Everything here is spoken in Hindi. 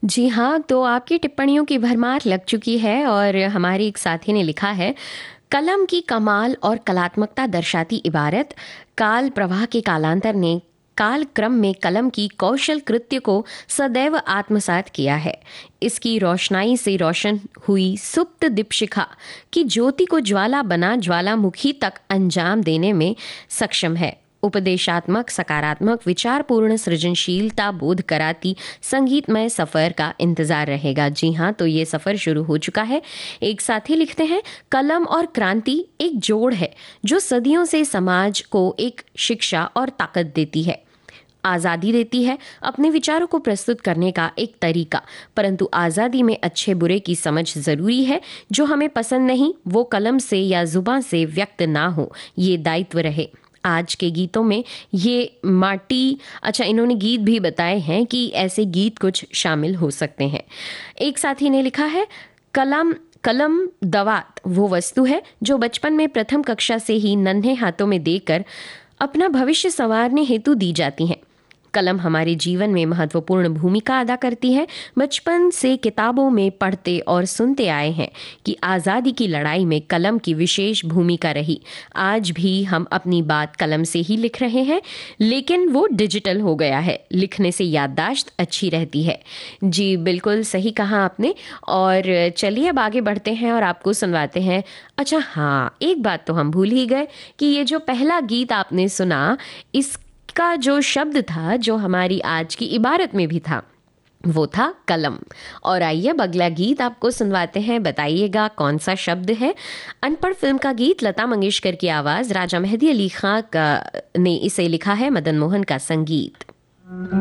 जी हाँ, तो आपकी टिप्पणियों की भरमार लग चुकी है और हमारे एक साथी ने लिखा है, कलम की कमाल और कलात्मकता दर्शाती इबारत काल प्रवाह के कालांतर ने काल क्रम में कलम की कौशल कृत्य को सदैव आत्मसात किया है। इसकी रोशनाई से रोशन हुई सुप्त दीपशिखा की ज्योति को ज्वाला बना ज्वालामुखी तक अंजाम देने में सक्षम है। उपदेशात्मक, सकारात्मक, विचारपूर्ण, सृजनशीलता बोध कराती संगीतमय सफ़र का इंतज़ार रहेगा। जी हाँ, तो ये सफ़र शुरू हो चुका है। एक साथी लिखते हैं, कलम और क्रांति एक जोड़ है जो सदियों से समाज को एक शिक्षा और ताकत देती है, आज़ादी देती है, अपने विचारों को प्रस्तुत करने का एक तरीका। परंतु आज़ादी में अच्छे बुरे की समझ ज़रूरी है। जो हमें पसंद नहीं वो कलम से या ज़ुबान से व्यक्त ना हो, ये दायित्व रहे। आज के गीतों में ये माटी, अच्छा इन्होंने गीत भी बताए हैं कि ऐसे गीत कुछ शामिल हो सकते हैं। एक साथी ने लिखा है, कलम कलम दवात वो वस्तु है जो बचपन में प्रथम कक्षा से ही नन्हे हाथों में देकर अपना भविष्य संवारने हेतु दी जाती हैं। कलम हमारे जीवन में महत्वपूर्ण भूमिका अदा करती है। बचपन से किताबों में पढ़ते और सुनते आए हैं कि आज़ादी की लड़ाई में कलम की विशेष भूमिका रही। आज भी हम अपनी बात कलम से ही लिख रहे हैं, लेकिन वो डिजिटल हो गया है। लिखने से याददाश्त अच्छी रहती है। जी बिल्कुल सही कहा आपने। और चलिए अब आगे बढ़ते हैं और आपको सुनवाते हैं। अच्छा हाँ, एक बात तो हम भूल ही गए कि ये जो पहला गीत आपने सुना, इस का जो शब्द था जो हमारी आज की इबारत में भी था, वो था कलम। और आइए अब अगला गीत आपको सुनवाते हैं, बताइएगा कौन सा शब्द है। अनपढ़ फिल्म का गीत, लता मंगेशकर की आवाज़, राजा मेहदी अली खां का ने इसे लिखा है, मदन मोहन का संगीत।